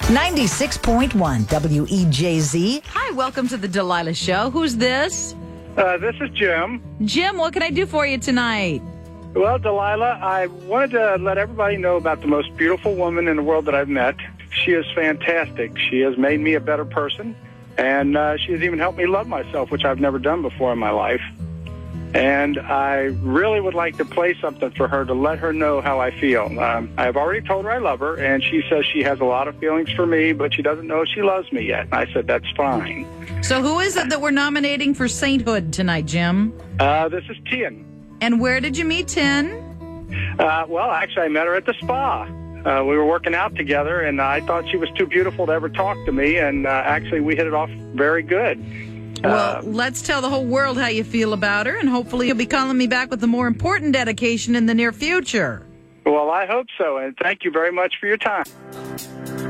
96.1 WEJZ. Hi, welcome to the Delilah Show. Who's this? This is Jim. Jim, what can I do for you tonight? Well, Delilah, I wanted to let everybody know about the most beautiful woman in the world that I've met. She is fantastic. She has made me a better person, and she has even helped me love myself, which I've never done before in my life. And I really would like to play something for her to let her know how I feel. I've already told her I love her, and she says she has a lot of feelings for me, but she doesn't know she loves me yet. And I said, that's fine. So who is it that we're nominating for sainthood tonight, Jim? This is Tien. And where did you meet Tien? Well, actually, I met her at the spa. We were working out together, and I thought she was too beautiful to ever talk to me, and actually we hit it off very good. Well, let's tell the whole world how you feel about her, and hopefully you'll be calling me back with a more important dedication in the near future. Well, I hope so, and thank you very much for your time.